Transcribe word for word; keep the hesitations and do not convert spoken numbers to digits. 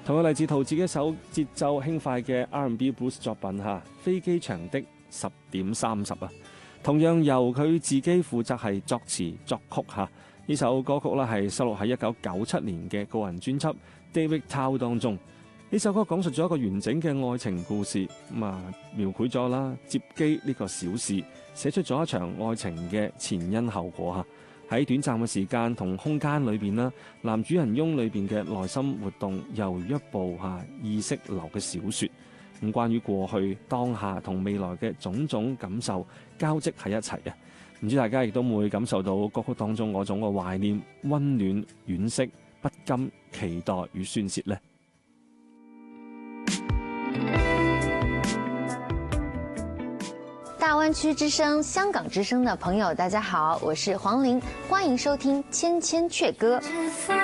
同樣嚟自陶喆嘅一首節奏輕快嘅 R and B Blues 作品嚇，飛機場的十點三十啊，同樣由佢自己負責係作詞作曲嚇。呢首歌曲咧係收錄喺一九九七年嘅個人專輯《David Tao》當中。呢首歌講述咗一個完整嘅愛情故事，咁啊描繪咗啦接機呢個小事，寫出咗一場愛情嘅前因後果嚇。喺短暫嘅時間同空間裏邊啦，男主人翁裏邊嘅內心活動猶如一部嚇意識流嘅小説。咁關於過去、當下同未來嘅種種感受交織喺一齊啊！唔知大家亦都會感受到歌曲當中嗰種嘅懷念、溫暖、惋惜、不甘、期待與宣泄呢？ 大灣區之聲、香港之聲的朋友，大家好，我是黃玲，歡迎收聽《千千闕歌》。